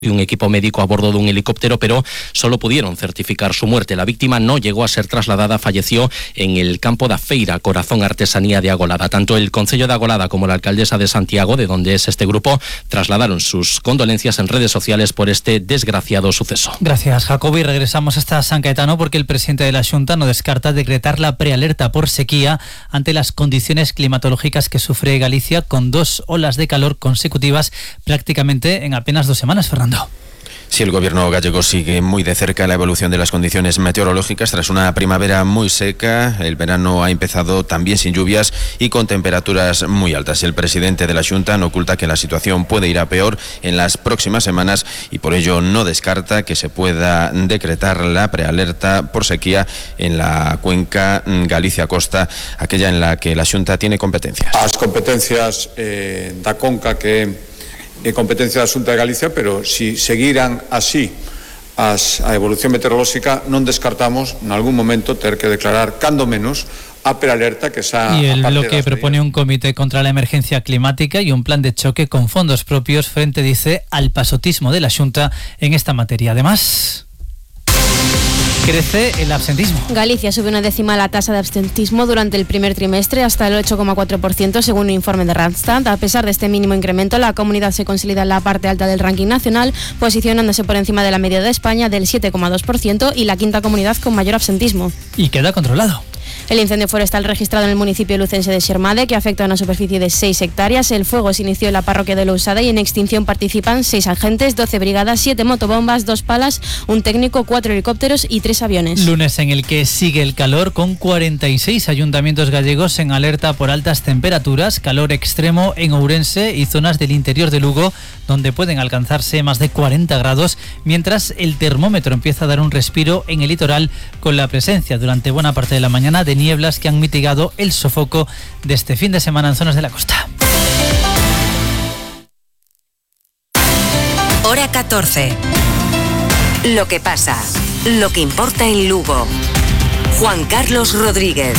y un equipo médico a bordo de un helicóptero, pero solo pudieron certificar su muerte. La víctima no llegó a ser trasladada, falleció en el campo da Feira, Corazón Artesanía de Agolada. Tanto el Concello de Agolada como la alcaldesa de Santiago, de donde es este grupo, trasladaron sus condolencias en redes sociales por este desgraciado suceso. Gracias, Jacobi. Regresamos hasta San Caetano porque el presidente de la Xunta no descarta decretar la prealerta por sequía ante las condiciones climatológicas que sufre Galicia, con 2 olas de calor consecutivas prácticamente en apenas 2 semanas, Fernando. Sí, el gobierno gallego sigue muy de cerca la evolución de las condiciones meteorológicas. Tras una primavera muy seca, el verano ha empezado también sin lluvias y con temperaturas muy altas. El presidente de la Xunta no oculta que la situación puede ir a peor en las próximas semanas y por ello no descarta que se pueda decretar la prealerta por sequía en la cuenca Galicia-Costa, aquella en la que la Xunta tiene competencias. As competencias da conca que competencia da Xunta de Galicia, pero si seguiran así a evolución meteorolóxica, non descartamos en algún momento ter que declarar, cando menos, a prealerta que xa... Y el bloque propone un comité contra la emergencia climática y un plan de choque con fondos propios frente, dice, al pasotismo de la Xunta en esta materia. Además, crece el absentismo. Galicia sube 1 décima la tasa de absentismo durante el primer trimestre hasta el 8,4% según un informe de Randstad. A pesar de este mínimo incremento, la comunidad se consolida en la parte alta del ranking nacional, posicionándose por encima de la media de España del 7,2% y la quinta comunidad con mayor absentismo. Y queda controlado. El incendio forestal registrado en el municipio lucense de Xermade, que afecta a una superficie de 6 hectáreas. El fuego se inició en la parroquia de Lousada y en extinción participan 6 agentes, 12 brigadas, 7 motobombas, 2 palas, un técnico, 4 helicópteros y 3 aviones. Lunes en el que sigue el calor, con 46 ayuntamientos gallegos en alerta por altas temperaturas, calor extremo en Ourense y zonas del interior de Lugo, donde pueden alcanzarse más de 40 grados, mientras el termómetro empieza a dar un respiro en el litoral, con la presencia durante buena parte de la mañana de nieblas que han mitigado el sofoco de este fin de semana en zonas de la costa. Hora 14. Lo que pasa, lo que importa en Lugo. Juan Carlos Rodríguez.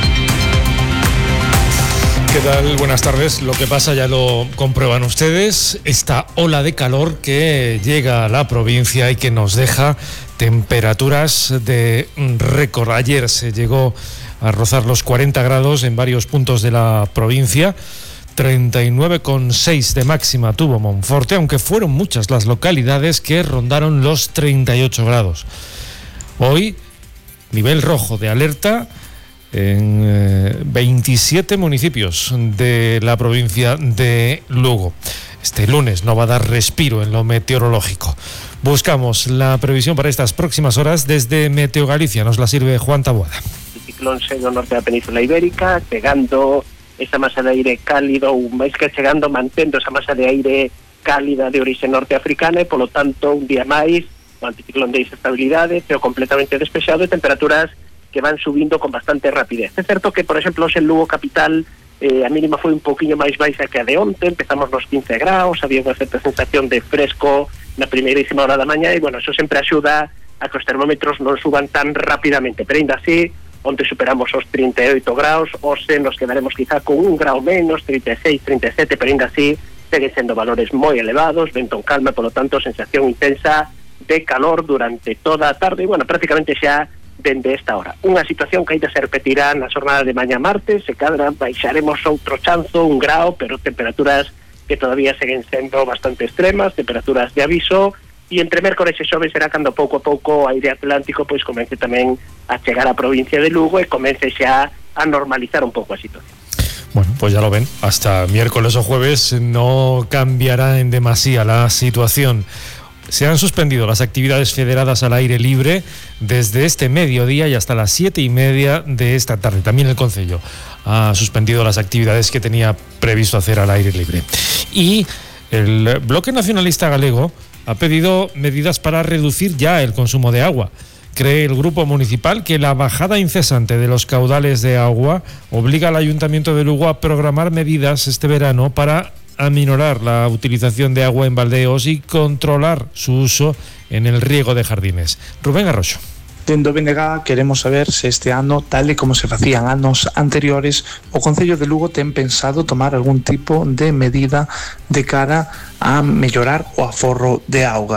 ¿Qué tal? Buenas tardes. Lo que pasa ya lo comprueban ustedes. Esta ola de calor que llega a la provincia y que nos deja temperaturas de récord. Ayer se llegó a rozar los 40 grados en varios puntos de la provincia. 39,6 de máxima tuvo Monforte, aunque fueron muchas las localidades que rondaron los 38 grados. Hoy, nivel rojo de alerta en 27 municipios de la provincia de Lugo. Este lunes no va a dar respiro en lo meteorológico. Buscamos la previsión para estas próximas horas desde Meteo Galicia. Nos la sirve Juan Taboada. El ciclón segue ao norte da Península Ibérica, chegando esa masa de aire cálido, ou máis que chegando, mantendo esa masa de aire cálida de orixe norteafricana e, polo tanto, un día máis, o anticiclón de estabilidade, pero completamente despexado, e temperaturas que van subindo con bastante rapidez. É certo que, por exemplo, en Lugo capital, a mínima foi un pouquiño máis baixa que a de onte, empezamos nos 15 graus, había unha certa sensación de fresco na primeirísima hora da mañá, e, bueno, eso sempre axuda a que os termómetros non suban tan rapidamente, pero ainda así, onde superamos os 38 graus, hoxe nos quedaremos quizá con 1 grau menos, 36, 37, pero ainda así seguen sendo valores moi elevados, vento en calma, polo tanto, sensación intensa de calor durante toda a tarde, e, bueno, prácticamente xa dende esta hora. Unha situación que ainda se repetirá na xornada de mañá martes, se cadra baixaremos outro chanzo, 1 grau, pero temperaturas que todavía seguen sendo bastante extremas, temperaturas de aviso, e entre mércores e xoves será cando pouco a pouco o aire atlántico pois comece tamén a chegar á provincia de Lugo e comece xa a normalizar un pouco a situación. Bueno, pues ya lo ven, hasta miércoles o jueves no cambiará en demasía la situación. Se han suspendido las actividades federadas al aire libre desde este mediodía y hasta las 7:30 de esta tarde. También el Concello ha suspendido las actividades que tenía previsto hacer al aire libre. Y el Bloque Nacionalista Galego ha pedido medidas para reducir ya el consumo de agua. Cree el grupo municipal que la bajada incesante de los caudales de agua obliga al Ayuntamiento de Lugo a programar medidas este verano para aminorar la utilización de agua en baldeos y controlar su uso en el riego de jardines. Rubén Arroyo. Dende o BNG queremos saber se este ano, tal e como se facían anos anteriores, o Concello de Lugo ten pensado tomar algún tipo de medida de cara a mellorar o aforro de auga.